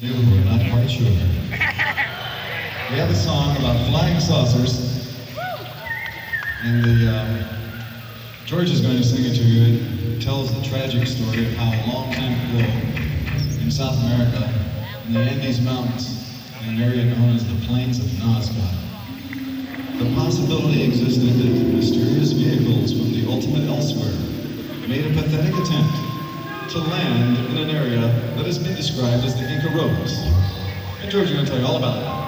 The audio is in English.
We're not quite sure. We have a song about flying saucers, and George is going to sing it to you. It tells the tragic story of how a long time ago in South America, in the Andes Mountains, in an area known as the Plains of Nazca, the possibility existed that mysterious vehicles from the ultimate elsewhere made a pathetic attempt to land in an area that has been described as the Inca Roads. And George is going to tell you all about it.